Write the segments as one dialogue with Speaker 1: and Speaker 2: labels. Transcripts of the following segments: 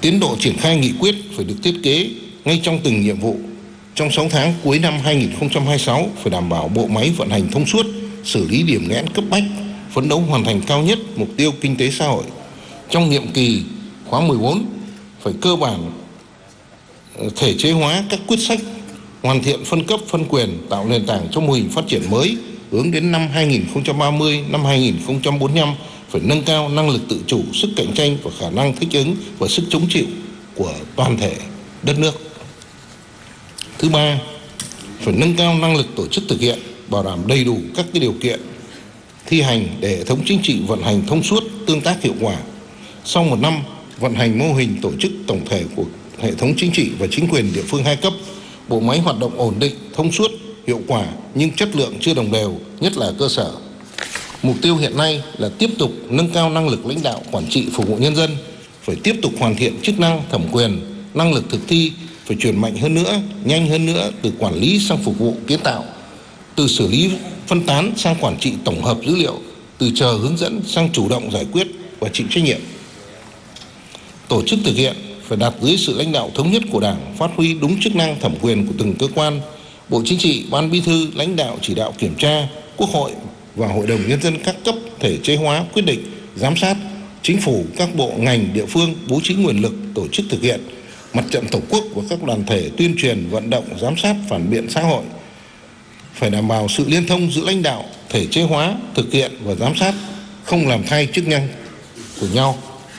Speaker 1: Tiến độ triển khai nghị quyết phải được thiết kế ngay trong từng nhiệm vụ. Trong 6 tháng cuối năm 2026 phải đảm bảo bộ máy vận hành thông suốt, xử lý điểm nghẽn cấp bách, phấn đấu hoàn thành cao nhất mục tiêu kinh tế xã hội. Trong nhiệm kỳ khóa 14 phải cơ bản thể chế hóa các quyết sách, hoàn thiện phân cấp phân quyền, tạo nền tảng cho mô hình phát triển mới hướng đến năm 2030, năm 2045 phải nâng cao năng lực tự chủ, sức cạnh tranh và khả năng thích ứng và sức chống chịu của toàn thể đất nước. Thứ ba, phải nâng cao năng lực tổ chức thực hiện, bảo đảm đầy đủ các điều kiện thi hành để hệ thống chính trị vận hành thông suốt, tương tác hiệu quả. Sau một năm vận hành mô hình tổ chức tổng thể của hệ thống chính trị và chính quyền địa phương hai cấp, bộ máy hoạt động ổn định, thông suốt, hiệu quả nhưng chất lượng chưa đồng đều, nhất là cơ sở. Mục tiêu hiện nay là tiếp tục nâng cao năng lực lãnh đạo quản trị phục vụ nhân dân, phải tiếp tục hoàn thiện chức năng thẩm quyền, năng lực thực thi, phải chuyển mạnh hơn nữa, nhanh hơn nữa từ quản lý sang phục vụ kiến tạo, từ xử lý phân tán sang quản trị tổng hợp dữ liệu, từ chờ hướng dẫn sang chủ động giải quyết và chịu trách nhiệm. Tổ chức thực hiện phải đặt dưới sự lãnh đạo thống nhất của Đảng, phát huy đúng chức năng thẩm quyền của từng cơ quan. Bộ Chính trị, Ban Bí thư, lãnh đạo chỉ đạo kiểm tra, Quốc hội và Hội đồng Nhân dân các cấp thể chế hóa quyết định, giám sát. Chính phủ, các bộ ngành địa phương bố trí nguồn lực tổ chức thực hiện. Mặt trận Tổ quốc và các đoàn thể tuyên truyền, vận động, giám sát, phản biện xã hội. Phải đảm bảo sự liên thông giữa lãnh đạo, thể chế hóa, thực hiện và giám sát, không làm thay chức năng của nhau.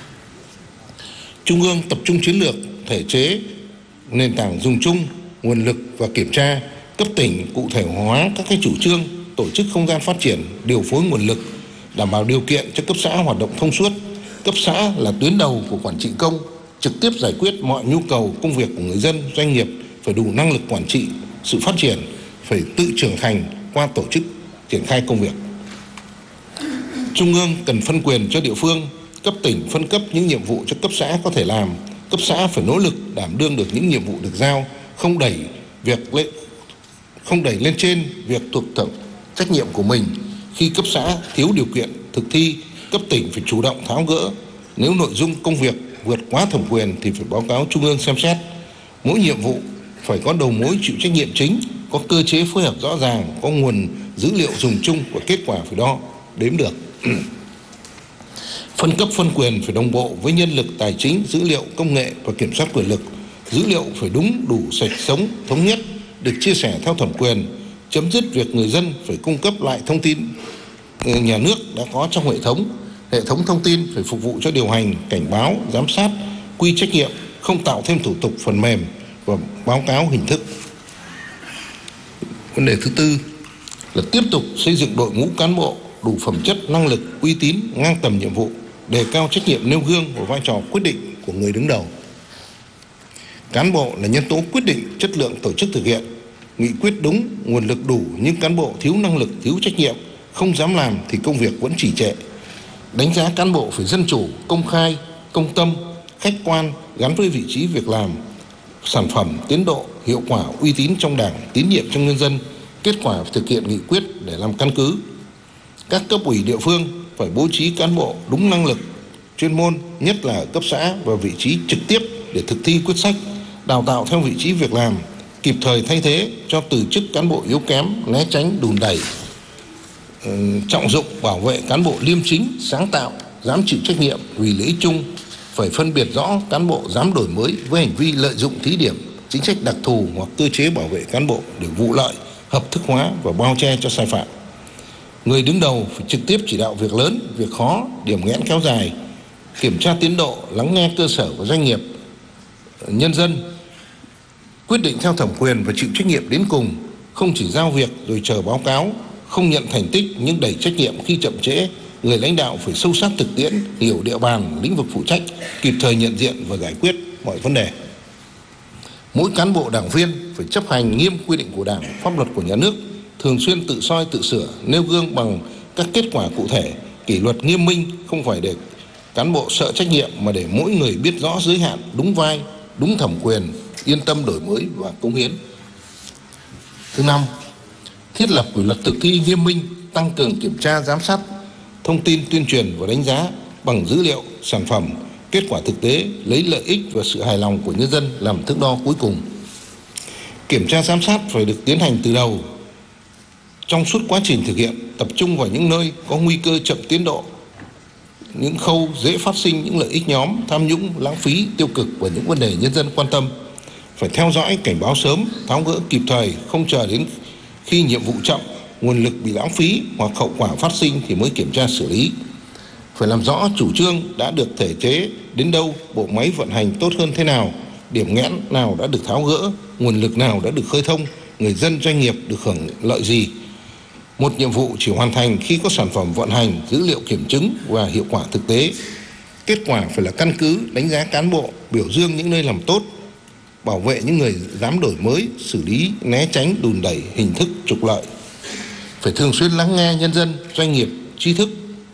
Speaker 1: Trung ương tập trung chiến lược, thể chế, nền tảng dùng chung, nguồn lực và kiểm tra. Cấp tỉnh cụ thể hóa các chủ trương, tổ chức không gian phát triển, điều phối nguồn lực, đảm bảo điều kiện cho cấp xã hoạt động thông suốt. Cấp xã là tuyến đầu của quản trị công, trực tiếp giải quyết mọi nhu cầu công việc của người dân, doanh nghiệp, phải đủ năng lực quản trị, sự phát triển, phải tự trưởng thành qua tổ chức triển khai công việc. Trung ương cần phân quyền cho địa phương, cấp tỉnh phân cấp những nhiệm vụ cho cấp xã có thể làm. Cấp xã phải nỗ lực đảm đương được những nhiệm vụ được giao, không đẩy lên trên việc thuộc trách nhiệm của mình. Khi cấp xã thiếu điều kiện thực thi, cấp tỉnh phải chủ động tháo gỡ. Nếu nội dung công việc vượt quá thẩm quyền thì phải báo cáo Trung ương xem xét. Mỗi nhiệm vụ phải có đầu mối chịu trách nhiệm chính, có cơ chế phối hợp rõ ràng, có nguồn dữ liệu dùng chung và kết quả phải đo, đếm được. Phân cấp phân quyền phải đồng bộ với nhân lực, tài chính, dữ liệu, công nghệ và kiểm soát quyền lực. Dữ liệu phải đúng, đủ, sạch, sống, thống nhất, được chia sẻ theo thẩm quyền. Chấm dứt việc người dân phải cung cấp lại thông tin nhà nước đã có trong hệ thống. Hệ thống thông tin phải phục vụ cho điều hành, cảnh báo, giám sát, quy trách nhiệm, không tạo thêm thủ tục phần mềm và báo cáo hình thức. Vấn đề thứ tư là tiếp tục xây dựng đội ngũ cán bộ đủ phẩm chất, năng lực, uy tín, ngang tầm nhiệm vụ, đề cao trách nhiệm nêu gương và vai trò quyết định của người đứng đầu. Cán bộ là nhân tố quyết định chất lượng tổ chức thực hiện. Nghị quyết đúng, nguồn lực đủ nhưng cán bộ thiếu năng lực, thiếu trách nhiệm, không dám làm thì công việc vẫn trì trệ. Đánh giá cán bộ phải dân chủ, công khai, công tâm, khách quan, gắn với vị trí việc làm, sản phẩm, tiến độ, hiệu quả, uy tín trong Đảng, tín nhiệm trong nhân dân, kết quả thực hiện nghị quyết để làm căn cứ. Các cấp ủy địa phương phải bố trí cán bộ đúng năng lực, chuyên môn, nhất là cấp xã và vị trí trực tiếp để thực thi quyết sách, đào tạo theo vị trí việc làm, kịp thời thay thế cho từ chức cán bộ yếu kém, né tránh đùn đẩy, trọng dụng bảo vệ cán bộ liêm chính, sáng tạo, dám chịu trách nhiệm vì lợi ích chung. Phải phân biệt rõ cán bộ dám đổi mới với hành vi lợi dụng thí điểm, chính sách đặc thù hoặc cơ chế bảo vệ cán bộ để vụ lợi, hợp thức hóa và bao che cho sai phạm. Người đứng đầu phải trực tiếp chỉ đạo việc lớn, việc khó, điểm nghẽn kéo dài, kiểm tra tiến độ, lắng nghe cơ sở của doanh nghiệp, nhân dân, quyết định theo thẩm quyền và chịu trách nhiệm đến cùng, không chỉ giao việc rồi chờ báo cáo, không nhận thành tích nhưng đẩy trách nhiệm khi chậm trễ. Người lãnh đạo phải sâu sát thực tiễn, hiểu địa bàn, lĩnh vực phụ trách, kịp thời nhận diện và giải quyết mọi vấn đề. Mỗi cán bộ đảng viên phải chấp hành nghiêm quy định của Đảng, pháp luật của nhà nước, thường xuyên tự soi tự sửa, nêu gương bằng các kết quả cụ thể, kỷ luật nghiêm minh, không phải để cán bộ sợ trách nhiệm mà để mỗi người biết rõ giới hạn, đúng vai, đúng thẩm quyền, yên tâm đổi mới và cống hiến. Thứ năm, thiết lập kỷ luật thực thi nghiêm minh, tăng cường kiểm tra giám sát thông tin tuyên truyền và đánh giá bằng dữ liệu, sản phẩm, Kết quả thực tế lấy lợi ích và sự hài lòng của nhân dân làm thước đo cuối cùng. Kiểm tra giám sát phải được tiến hành từ đầu. Trong suốt quá trình thực hiện, tập trung vào những nơi có nguy cơ chậm tiến độ, những khâu dễ phát sinh những lợi ích nhóm, tham nhũng, lãng phí, tiêu cực và những vấn đề nhân dân quan tâm. Phải theo dõi, cảnh báo sớm, tháo gỡ kịp thời, không chờ đến khi nhiệm vụ chậm, nguồn lực bị lãng phí hoặc hậu quả phát sinh thì mới kiểm tra xử lý. Phải làm rõ chủ trương đã được thể chế đến đâu, bộ máy vận hành tốt hơn thế nào, điểm nghẽn nào đã được tháo gỡ, nguồn lực nào đã được khơi thông, người dân doanh nghiệp được hưởng lợi gì. Một nhiệm vụ chỉ hoàn thành khi có sản phẩm vận hành, dữ liệu kiểm chứng và hiệu quả thực tế. Kết quả phải là căn cứ đánh giá cán bộ, biểu dương những nơi làm tốt, bảo vệ những người dám đổi mới, xử lý né tránh đùn đẩy hình thức trục lợi. Phải thường xuyên lắng nghe nhân dân, doanh nghiệp, trí thức,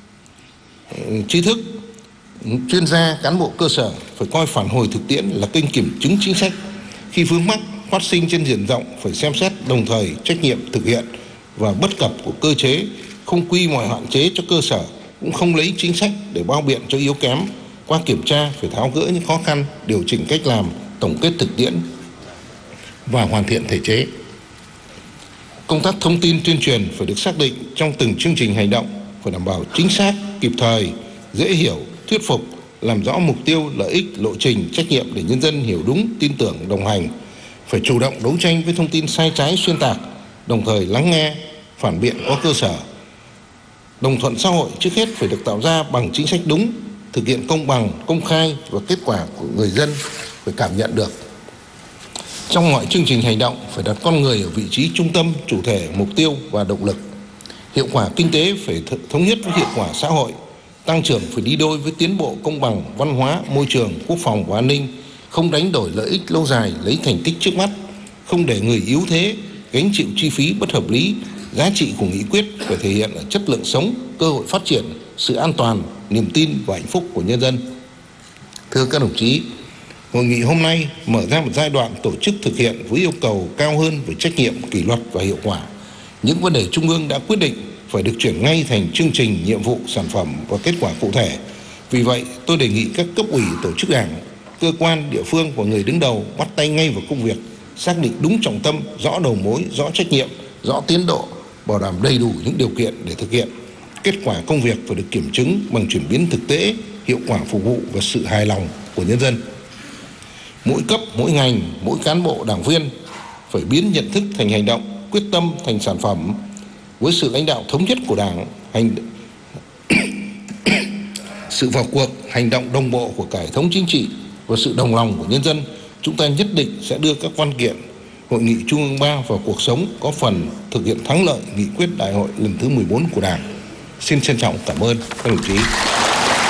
Speaker 1: chuyên gia, cán bộ cơ sở. Phải coi phản hồi thực tiễn là kênh kiểm chứng chính sách. Khi vướng mắc phát sinh trên diện rộng phải xem xét đồng thời trách nhiệm thực hiện và bất cập của cơ chế, không quy mọi hạn chế cho cơ sở, cũng không lấy chính sách để bao biện cho yếu kém. Qua kiểm tra phải tháo gỡ những khó khăn, điều chỉnh cách làm, tổng kết thực tiễn và hoàn thiện thể chế. Công tác thông tin tuyên truyền phải được xác định trong từng chương trình hành động, phải đảm bảo chính xác, kịp thời, dễ hiểu, thuyết phục, làm rõ mục tiêu, lợi ích, lộ trình, trách nhiệm để nhân dân hiểu đúng, tin tưởng, đồng hành. Phải chủ động đấu tranh với thông tin sai trái, xuyên tạc, đồng thời lắng nghe, phản biện có cơ sở. Đồng thuận xã hội trước hết phải được tạo ra bằng chính sách đúng, thực hiện công bằng, công khai và kết quả của người dân phải cảm nhận được. Trong mọi chương trình hành động phải đặt con người ở vị trí trung tâm, chủ thể, mục tiêu và động lực. Hiệu quả kinh tế phải thống nhất với hiệu quả xã hội. Tăng trưởng phải đi đôi với tiến bộ công bằng, văn hóa, môi trường, quốc phòng và an ninh. Không đánh đổi lợi ích lâu dài, lấy thành tích trước mắt. Không để người yếu thế gánh chịu chi phí bất hợp lý. Giá trị của nghị quyết phải thể hiện ở chất lượng sống, cơ hội phát triển, sự an toàn, niềm tin và hạnh phúc của nhân dân. Thưa các đồng chí, hội nghị hôm nay mở ra một giai đoạn tổ chức thực hiện với yêu cầu cao hơn về trách nhiệm, kỷ luật và hiệu quả. Những vấn đề Trung ương đã quyết định phải được chuyển ngay thành chương trình, nhiệm vụ, sản phẩm và kết quả cụ thể. Vì vậy, tôi đề nghị các cấp ủy, tổ chức đảng, cơ quan, địa phương và người đứng đầu bắt tay ngay vào công việc, xác định đúng trọng tâm, rõ đầu mối, rõ trách nhiệm, rõ tiến độ, bảo đảm đầy đủ những điều kiện để thực hiện. Kết quả công việc phải được kiểm chứng bằng chuyển biến thực tế, hiệu quả phục vụ và sự hài lòng của nhân dân. Mỗi cấp, mỗi ngành, mỗi cán bộ, đảng viên phải biến nhận thức thành hành động, quyết tâm thành sản phẩm. Với sự lãnh đạo thống nhất của Đảng, sự vào cuộc, hành động đồng bộ của cả hệ thống chính trị và sự đồng lòng của nhân dân, chúng ta nhất định sẽ đưa các văn kiện Hội nghị Trung ương 3 vào cuộc sống, có phần thực hiện thắng lợi nghị quyết đại hội lần thứ 14 của Đảng. Xin trân trọng cảm ơn các đồng chí.